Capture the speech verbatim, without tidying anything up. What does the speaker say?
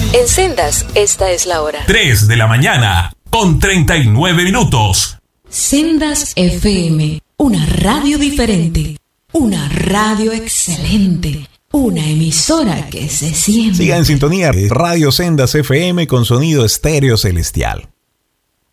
En Sendas, esta es la hora. tres de la mañana, con treinta y nueve minutos. Sendas F M, una radio diferente, una radio excelente, una emisora que se siente. Siga en sintonía de Radio Sendas F M con sonido estéreo celestial.